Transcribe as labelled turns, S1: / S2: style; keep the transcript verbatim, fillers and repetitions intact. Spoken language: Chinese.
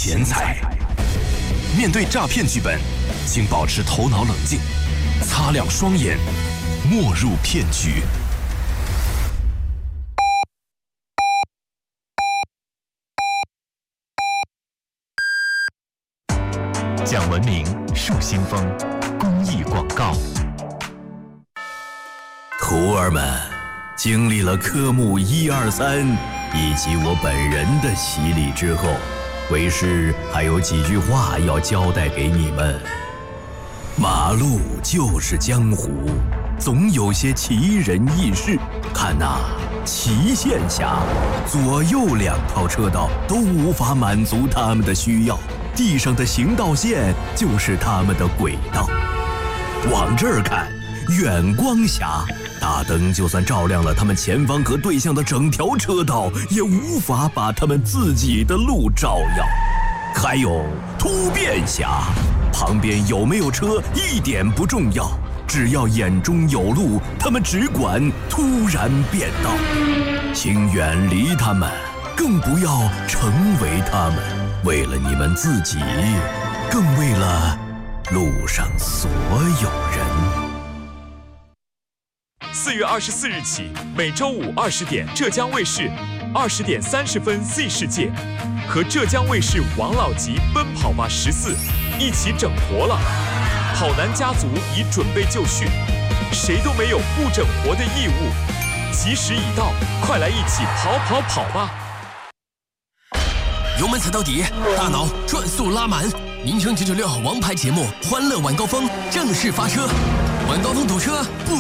S1: 钱财。面对诈骗剧本，请保持头脑冷静，擦亮双眼，莫入骗局。
S2: 讲文明树新风公益广告。
S3: 徒儿们，经历了科目一二三以及我本人的洗礼之后，为师还有几句话要交代给你们。马路就是江湖，总有些奇人异事。看呐、啊，祁县辖左右两套车道都无法满足他们的需要，地上的行道线就是他们的轨道。往这儿看，远光峡大灯就算照亮了他们前方和对向的整条车道，也无法把他们自己的路照耀。还有突变峡，旁边有没有车一点不重要，只要眼中有路，他们只管突然变道。请远离他们，更不要成为他们。为了你们自己，更为了路上所有人。
S4: 四月二十四日起，每周五二十点，浙江卫视二十点三十分 Z 世界和浙江卫视王老吉奔跑吧十四一起整活了。跑男家族已准备就绪，谁都没有不整活的义务。吉时已到，快来一起跑跑跑吧！
S5: 油门踩到底，大脑转速拉满。名城九九六王牌节目《欢乐晚高峰》正式发车，晚高峰堵车不